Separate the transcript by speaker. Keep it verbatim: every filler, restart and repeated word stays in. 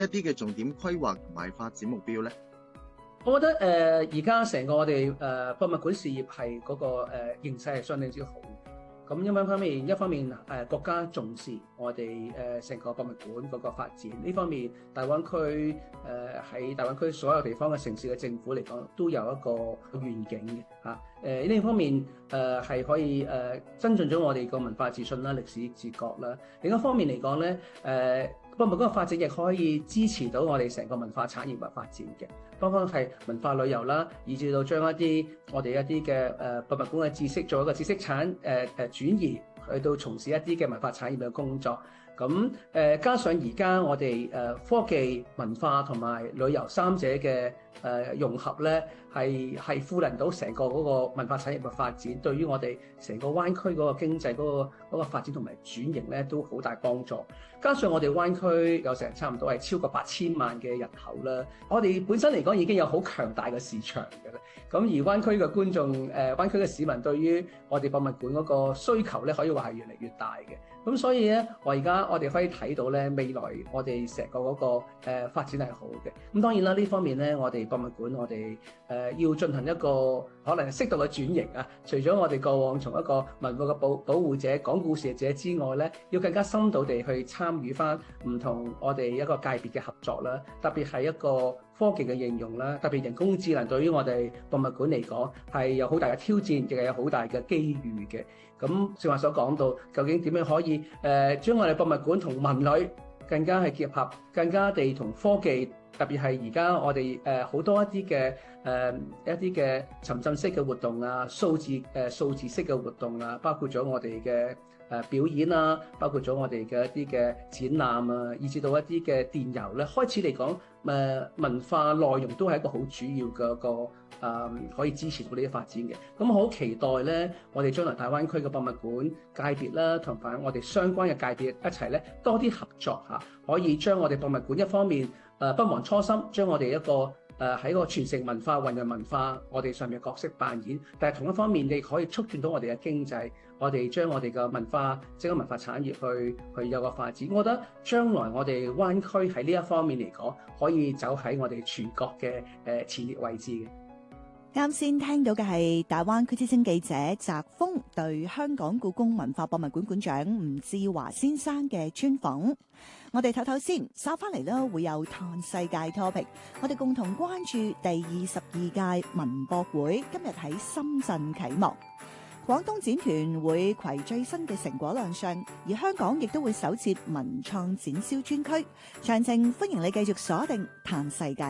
Speaker 1: 一啲嘅重點規劃同埋發展目標咧？
Speaker 2: 我覺得誒而家成個我哋誒、呃、博物館事業係嗰、那個誒、呃、形勢係相當之好。咁因為一方面，一方面誒、呃、國家重視我哋誒成個博物館嗰個發展，呢方面大灣區誒喺、呃、大灣區所有地方嘅城市嘅政府嚟講，都有一個願景嘅嚇。誒呢方面誒係、呃、可以誒、呃、增進咗我哋個文化自信啦、歷史自覺啦。另一方面嚟講咧，誒、呃博物館嘅發展亦可以支持到我哋成個文化產業嘅發展嘅，當中係文化旅遊啦，以至到將一啲我哋一啲嘅誒博物館嘅知識做一個知識產誒誒、呃、轉移，去到從事一啲嘅文化產業嘅工作。咁誒、呃、加上而家我哋誒、呃、科技、文化同埋旅遊三者嘅誒、呃、融合咧，係係賦能到成個嗰個文化產業嘅發展，對於我哋成個灣區嗰個經濟嗰、嗰個嗰、嗰個發展同埋轉型咧，都好大幫助。加上我哋灣區有成差唔多係超過八千萬嘅人口啦，我哋本身嚟講已經有好強大嘅市場嘅啦。咁而灣區嘅觀眾誒、呃，灣區嘅市民對於我哋博物館嗰個需求咧，可以話係越嚟越大嘅。咁所以咧，我而家我哋可以睇到咧，未來我哋成個嗰、那個誒、呃、發展係好嘅。咁當然啦，呢方面咧，我哋博物館我哋誒、呃、要進行一個可能適度嘅轉型啊。除咗我哋過往從一個文物嘅保保護者、講故事者之外咧，要更加深度地去參與翻唔同我哋一個界別嘅合作啦。特別係一個科技嘅應用啦，特別人工智能對於我哋博物館嚟講係有好大嘅挑戰，亦係有好大嘅機遇嘅。咁正話所講到，究竟點樣可以誒、呃、將我哋博物館同文旅更加係結合，更加地同科技，特別係而家我哋誒好多一啲嘅誒一啲嘅沉浸式嘅活動啊，數字誒、呃、數字式嘅活動啊，包括咗我哋嘅誒表演啊，包括咗我哋嘅一啲嘅展覽啊，以至到一啲嘅電郵咧，開始嚟講誒文化內容都係一個好主要嘅個誒、呃、可以支持到呢啲發展嘅。咁好期待咧，我哋將來大灣區嘅博物館界別啦，同埋我哋相關嘅界別一齊咧多啲合作嚇，可以將我哋博物館一方面誒、呃、不忘初心，將我哋一個誒喺個傳承文化、弘揚文化，我哋上面嘅角色扮演，但係同一方面，你可以促進到我哋嘅經濟，我哋將我哋嘅文化、整個文化產業去去有個發展。我覺得將來我哋灣區喺呢一方面嚟講，可以走喺我哋全國嘅誒前列位置嘅。
Speaker 3: 啱先聽到嘅係大灣區之聲記者澤鋒對香港故宮文化博物館館長吳志華先生嘅專訪。我哋唞唞先，稍翻嚟呢會有嘆世界 topic， 我哋共同關注第二十二屆文博會今日喺深圳啟幕，廣東展團會攜最新嘅成果亮相，而香港亦都會首設文創展銷專區。詳情歡迎你繼續鎖定嘆世界。